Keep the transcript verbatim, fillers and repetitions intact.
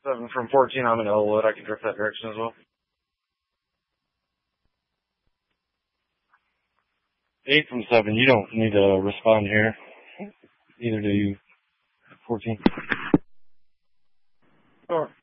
Seven from fourteen, I'm in Elwood. I can drift that direction as well. Eight from seven, you don't need to respond here. Neither do you. fourteen. Sure.